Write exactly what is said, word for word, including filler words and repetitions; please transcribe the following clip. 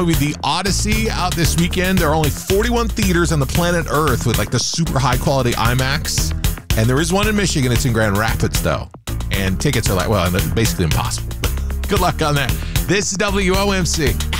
movie The Odyssey out this weekend. There are only forty-one theaters on the planet Earth with like the super high quality IMAX. And there is one in Michigan. It's in Grand Rapids though. And tickets are like, well, basically impossible. Good luck on that. This is W O M C.